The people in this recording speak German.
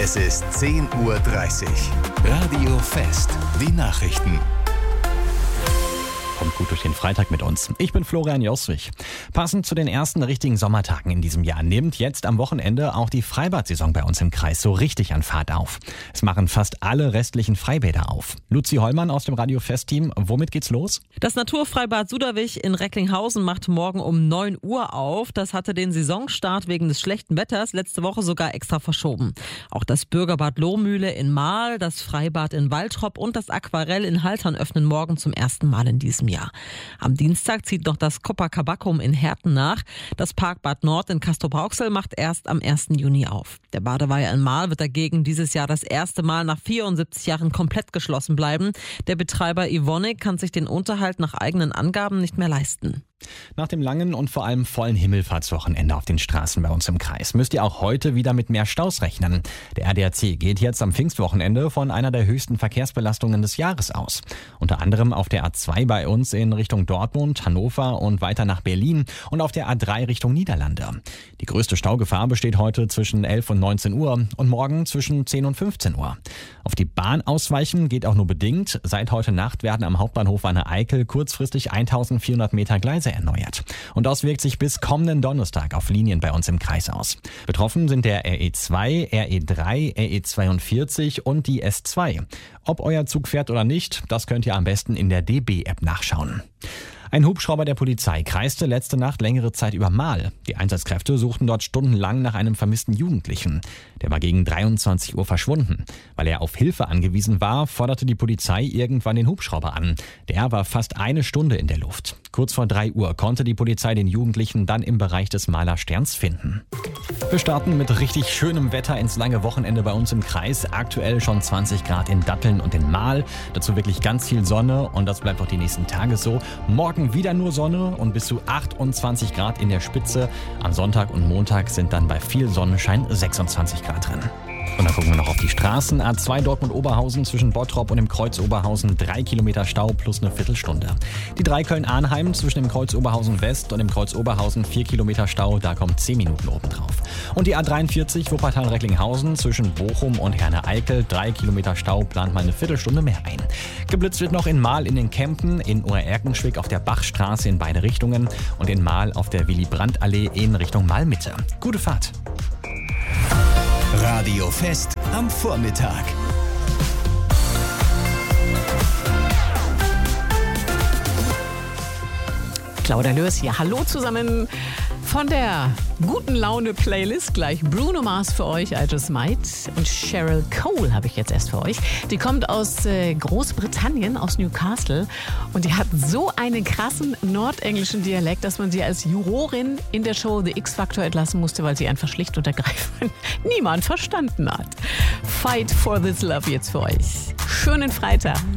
Es ist 10:30 Uhr. Radio Fest. Die Nachrichten. Kommt gut durch den Freitag mit uns. Ich bin Florian Joswig. Passend zu den ersten richtigen Sommertagen in diesem Jahr nimmt jetzt am Wochenende auch die Freibad-Saison bei uns im Kreis so richtig an Fahrt auf. Es machen fast alle restlichen Freibäder auf. Luzi Hollmann aus dem Radio Fest-Team, womit geht's los? Das Naturfreibad Suderwich in Recklinghausen macht morgen um 9 Uhr auf. Das hatte den Saisonstart wegen des schlechten Wetters letzte Woche sogar extra verschoben. Auch das Bürgerbad Lohmühle in Marl, das Freibad in Waltrop und das Aquarell in Haltern öffnen morgen zum ersten Mal in diesem Jahr. Am Dienstag zieht noch das Copacabacum in Herten nach. Das Parkbad Nord in Castrop-Rauxel macht erst am 1. Juni auf. Der Badeweiher in Marl wird dagegen dieses Jahr das erste Mal nach 74 Jahren komplett geschlossen bleiben. Der Betreiber Evonik kann sich den Unterhalt nach eigenen Angaben nicht mehr leisten. Nach dem langen und vor allem vollen Himmelfahrtswochenende auf den Straßen bei uns im Kreis müsst ihr auch heute wieder mit mehr Staus rechnen. Der ADAC geht jetzt am Pfingstwochenende von einer der höchsten Verkehrsbelastungen des Jahres aus. Unter anderem auf der A2 bei uns in Richtung Dortmund, Hannover und weiter nach Berlin und auf der A3 Richtung Niederlande. Die größte Staugefahr besteht heute zwischen 11 und 19 Uhr und morgen zwischen 10 und 15 Uhr. Auf die Bahn ausweichen geht auch nur bedingt. Seit heute Nacht werden am Hauptbahnhof Wanne-Eickel kurzfristig 1400 Meter Gleise erneuert. Und das wirkt sich bis kommenden Donnerstag auf Linien bei uns im Kreis aus. Betroffen sind der RE2, RE3, RE42 und die S2. Ob euer Zug fährt oder nicht, das könnt ihr am besten in der DB-App nachschauen. Ein Hubschrauber der Polizei kreiste letzte Nacht längere Zeit über Marl. Die Einsatzkräfte suchten dort stundenlang nach einem vermissten Jugendlichen. Der war gegen 23 Uhr verschwunden. Weil er auf Hilfe angewiesen war, forderte die Polizei irgendwann den Hubschrauber an. Der war fast eine Stunde in der Luft. Kurz vor 3 Uhr konnte die Polizei den Jugendlichen dann im Bereich des Marler Sterns finden. Wir starten mit richtig schönem Wetter ins lange Wochenende bei uns im Kreis. Aktuell schon 20 Grad in Datteln und in Marl. Dazu wirklich ganz viel Sonne und das bleibt auch die nächsten Tage so. Morgen wieder nur Sonne und bis zu 28 Grad in der Spitze. Am Sonntag und Montag sind dann bei viel Sonnenschein 26 Grad drin. Und dann gucken wir noch auf die Straßen. A2 Dortmund-Oberhausen zwischen Bottrop und dem Kreuz Oberhausen 3 Kilometer Stau plus eine Viertelstunde. Die 3 Köln-Arnheim zwischen dem Kreuz Oberhausen West und dem Kreuz Oberhausen 4 Kilometer Stau, da kommt 10 Minuten obendrauf. Und die A43 Wuppertal-Recklinghausen zwischen Bochum und Herne-Eickel 3 Kilometer Stau, plant mal eine Viertelstunde mehr ein. Geblitzt wird noch in Marl in den Kempen, in Oer-Erkenschwick auf der Bachstraße in beide Richtungen und in Marl auf der Willy-Brandt-Allee in Richtung Marl-Mitte. Gute Fahrt! Radio Fest am Vormittag. Claudia Lörs hier. Hallo zusammen von der guten Laune Playlist. Gleich Bruno Mars für euch, I Just Might. Und Cheryl Cole habe ich jetzt erst für euch. Die kommt aus Großbritannien, aus Newcastle. Und die hat so einen krassen nordenglischen Dialekt, dass man sie als Jurorin in der Show The X-Factor entlassen musste, weil sie einfach schlicht und ergreifend niemand verstanden hat. Fight for this love jetzt für euch. Schönen Freitag.